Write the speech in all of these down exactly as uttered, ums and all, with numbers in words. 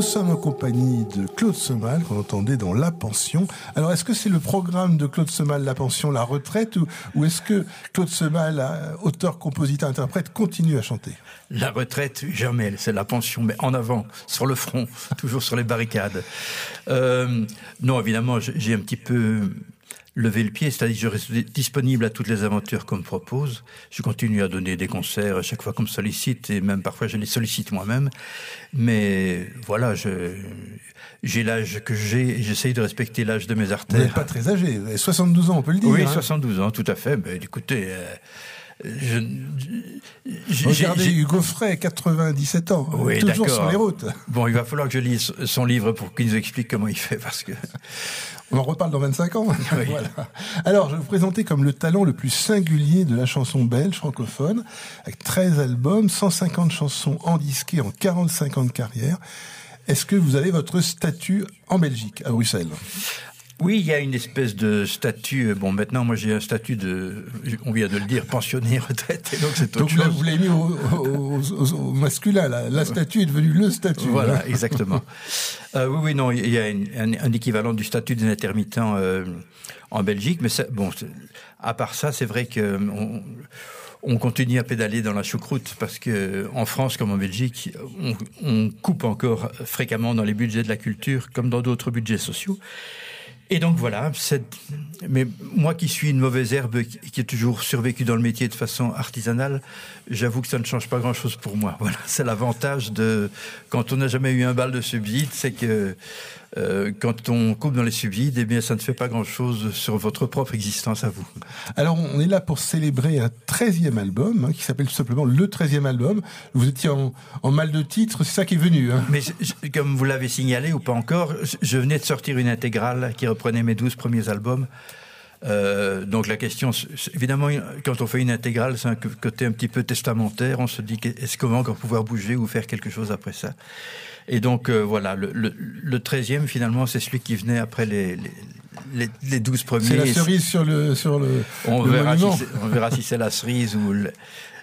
Nous sommes en compagnie de Claude Semall, qu'on entendait dans La Pension. Alors, est-ce que c'est le programme de Claude Semall, La Pension, la retraite, ou, ou est-ce que Claude Semall, auteur, compositeur, interprète, continue à chanter? La retraite, jamais. C'est La Pension, mais en avant, sur le front, toujours sur les barricades. Euh, non, évidemment, j'ai un petit peu lever le pied, c'est-à-dire que je reste disponible à toutes les aventures qu'on me propose. Je continue à donner des concerts à chaque fois qu'on me sollicite, et même parfois je les sollicite moi-même. Mais voilà, je, j'ai l'âge que j'ai, et j'essaye de respecter l'âge de mes artères. Vous n'êtes pas très âgé, vous avez soixante-douze ans, on peut le dire. Oui, hein. soixante-douze ans, tout à fait. Mais écoutez... Euh, Je, je, Regardez j'ai, Hugo Frey, quatre-vingt-dix-sept ans, oui, toujours d'accord. sur les routes. Bon, il va falloir que je lise son livre pour qu'il nous explique comment il fait, parce que... On en reparle dans vingt-cinq ans. Oui. Voilà. Alors, je vais vous présenter comme le talent le plus singulier de la chanson belge francophone, avec treize albums, cent cinquante chansons endisquées en quarante-cinq ans de carrière. Est-ce que vous avez votre statut en Belgique, à Bruxelles ? Oui, il y a une espèce de statut. Bon, maintenant, moi, j'ai un statut de, on vient de le dire, pensionné, retraité, donc c'est autre donc, chose. Donc, vous l'avez mis au, au, au, au masculin, la, la statue est devenue le statut. Voilà, hein. exactement. euh, oui, oui, non, il y a une, un, un équivalent du statut des intermittents euh, en Belgique, mais ça, bon, à part ça, c'est vrai que on, on continue à pédaler dans la choucroute parce que en France comme en Belgique, on, on coupe encore fréquemment dans les budgets de la culture, comme dans d'autres budgets sociaux. Et donc voilà, c'est... mais moi qui suis une mauvaise herbe, qui ai toujours survécu dans le métier de façon artisanale, j'avoue que ça ne change pas grand-chose pour moi. Voilà, c'est l'avantage de quand on n'a jamais eu un bal de subside, c'est que euh, quand on coupe dans les subsides, eh bien ça ne fait pas grand-chose sur votre propre existence à vous. Alors on est là pour célébrer un treizième album hein, qui s'appelle tout simplement le treizième album. Vous étiez en, en mal de titre, c'est ça qui est venu. Hein. Mais je, comme vous l'avez signalé ou pas encore, je, je venais de sortir une intégrale qui reprenait mes douze premiers albums. Euh, donc la question, évidemment, quand on fait une intégrale, c'est un côté un petit peu testamentaire. On se dit, est-ce qu'on va encore pouvoir bouger ou faire quelque chose après ça? Et donc euh, voilà, le, le, le treizième finalement, c'est celui qui venait après les, les, les, les douze premiers. C'est la cerise sur le sur le. On, le verra, si on verra si c'est la cerise ou le,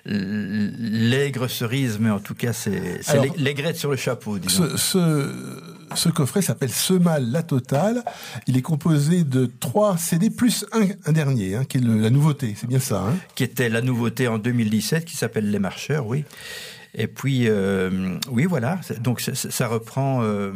l'aigre cerise, mais en tout cas, c'est, c'est Alors, l'aigrette sur le chapeau, disons. Ce, ce, ce coffret s'appelle Semall La Totale. Il est composé de trois C D plus un, un dernier, hein, qui est le, la nouveauté, c'est bien ça. Hein qui était la nouveauté en deux mille dix-sept, qui s'appelle Les Marcheurs, oui. Et puis, euh, oui, voilà. Donc, ça, ça reprend euh,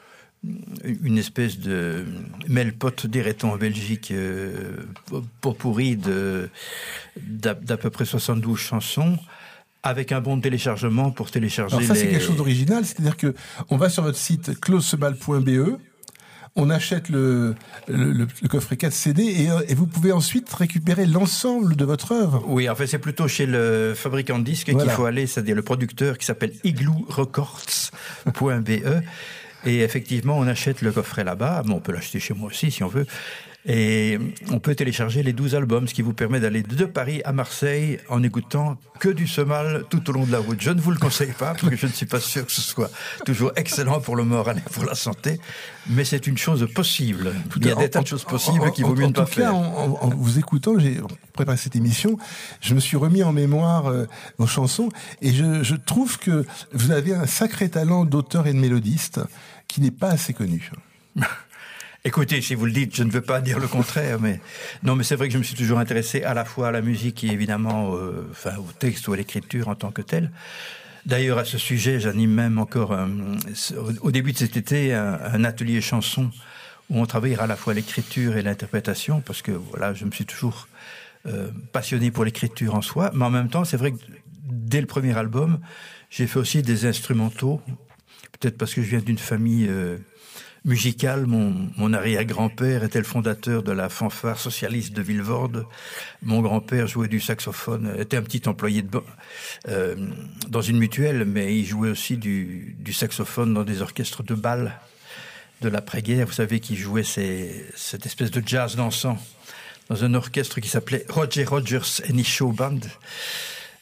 une espèce de melpote, dirait-on en Belgique, euh, pot-pourri de, d'à, d'à peu près soixante-douze chansons, avec un bon téléchargement pour télécharger. Alors ça, les... c'est quelque chose d'original, c'est-à-dire que on va sur votre site claude semall point b e, on achète le, le, le, le coffret quatre C D et, et vous pouvez ensuite récupérer l'ensemble de votre œuvre. Oui, en fait, c'est plutôt chez le fabricant de disques voilà. qu'il faut aller, c'est-à-dire le producteur qui s'appelle igloo records point b e. Et effectivement, on achète le coffret là-bas. Bon, on peut l'acheter chez moi aussi, si on veut. Et on peut télécharger les douze albums, ce qui vous permet d'aller de Paris à Marseille en écoutant que du Semall tout au long de la route. Je ne vous le conseille pas, parce que je ne suis pas sûr que ce soit toujours excellent pour le moral et pour la santé, mais c'est une chose possible. Tout Il y a des tas de choses possibles qu'il vaut mieux ne pas faire. En tout cas, en, en, en vous écoutant, j'ai préparé cette émission, je me suis remis en mémoire euh, vos chansons, et je, je trouve que vous avez un sacré talent d'auteur et de mélodiste qui n'est pas assez connu. Écoutez, si vous le dites, je ne veux pas dire le contraire, mais non, mais c'est vrai que je me suis toujours intéressé à la fois à la musique et évidemment, euh, enfin, au texte ou à l'écriture en tant que tel. D'ailleurs, à ce sujet, j'anime même encore, euh, au début de cet été, un, un atelier chanson où on travaillera à la fois l'écriture et l'interprétation, parce que voilà, je me suis toujours euh, passionné pour l'écriture en soi, mais en même temps, c'est vrai que dès le premier album, j'ai fait aussi des instrumentaux, peut-être parce que je viens d'une famille euh, musicale. Mon, mon arrière-grand-père était le fondateur de la fanfare socialiste de Vilvoorde. Mon grand-père jouait du saxophone, était un petit employé de euh, dans une mutuelle, mais il jouait aussi du, du saxophone dans des orchestres de bal de l'après-guerre. Vous savez qu'il jouait ces, cette espèce de jazz dansant dans un orchestre qui s'appelait Roger Rogers and his Show Band.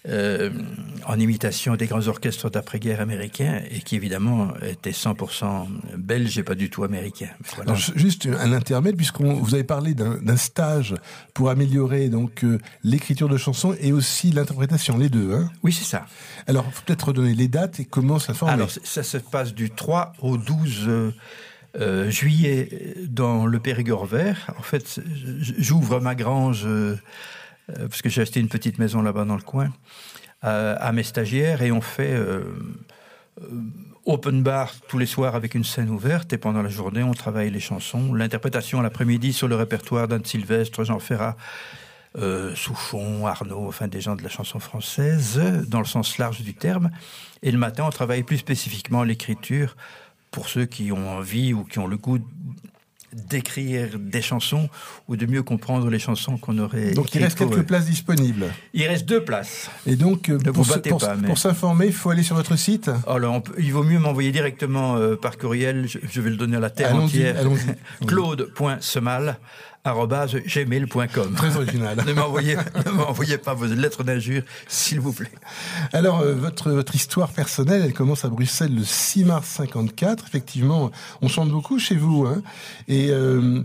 euh, en imitation des grands orchestres d'après-guerre américains et qui évidemment étaient cent pour cent belges et pas du tout américains. Voilà. Alors, juste un intermède, puisqu'on vous avez parlé d'un, d'un stage pour améliorer donc euh, l'écriture de chansons et aussi l'interprétation, les deux. Hein. Oui, c'est ça. Alors, il faut peut-être redonner les dates et comment ça se forme. Alors, ça se passe du trois au douze euh, euh, juillet dans le Périgord vert. En fait, j'ouvre ma grange, euh, parce que j'ai acheté une petite maison là-bas dans le coin, euh, à mes stagiaires, et on fait euh, euh, open bar tous les soirs avec une scène ouverte, et pendant la journée, on travaille les chansons. L'interprétation l'après-midi sur le répertoire d'Anne Sylvestre, Jean Ferrat, Euh, Souchon, Arnaud, enfin des gens de la chanson française, dans le sens large du terme. Et le matin, on travaille plus spécifiquement l'écriture pour ceux qui ont envie ou qui ont le goût d'écrire des chansons ou de mieux comprendre les chansons qu'on aurait. Donc il reste quelques eux. places disponibles. Il reste deux places. Et donc ne pour, vous se, pour, pas, mais... pour s'informer, il faut aller sur votre site. Alors, on peut, il vaut mieux m'envoyer directement euh, par courriel. Je, je vais le donner à la terre allons-y, entière. Allons-y. claude point semal arobase gmail point com. Très original. ne m'envoyez, ne m'envoyez pas vos lettres d'injure, s'il vous plaît. Alors, euh, votre, votre histoire personnelle, elle commence à Bruxelles le six mars cinquante-quatre. Effectivement, on chante beaucoup chez vous. Hein, et euh,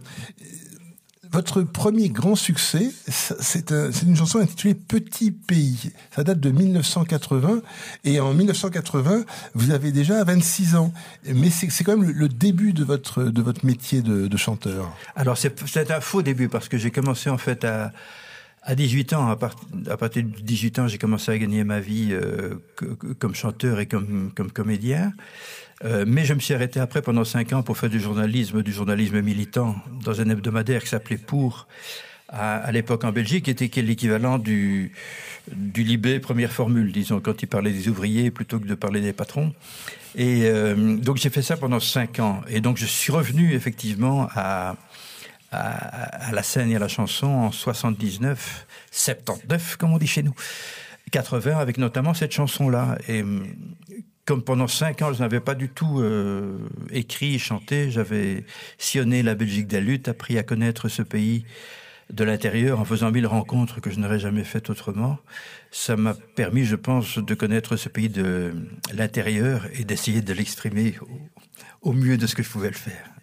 votre premier grand succès, c'est, un, c'est une chanson intitulée Petit Pays. Ça date de mille neuf cent quatre-vingts. Et en mille neuf cent quatre-vingts, vous avez déjà vingt-six ans. Mais c'est, c'est quand même le, le début de votre, de votre métier de, de chanteur. Alors, c'est, c'est un faux début, parce que j'ai commencé en fait à... À dix-huit ans, à, part, à partir de dix-huit ans, j'ai commencé à gagner ma vie euh, que, que, comme chanteur et comme, comme comédien. Euh, mais je me suis arrêté après pendant cinq ans pour faire du journalisme, du journalisme militant, dans un hebdomadaire qui s'appelait Pour, à, à l'époque en Belgique, qui était l'équivalent du, du Libé première formule, disons, quand il parlait des ouvriers plutôt que de parler des patrons. Et euh, donc j'ai fait ça pendant cinq ans. Et donc je suis revenu effectivement à... À, à la scène et à la chanson en soixante-dix-neuf, soixante-dix-neuf, comme on dit chez nous, quatre-vingts, avec notamment cette chanson-là. Et comme pendant cinq ans, je n'avais pas du tout euh, écrit et chanté, j'avais sillonné la Belgique des luttes, appris à connaître ce pays de l'intérieur en faisant mille rencontres que je n'aurais jamais faites autrement. Ça m'a permis, je pense, de connaître ce pays de l'intérieur et d'essayer de l'exprimer au, au mieux de ce que je pouvais le faire.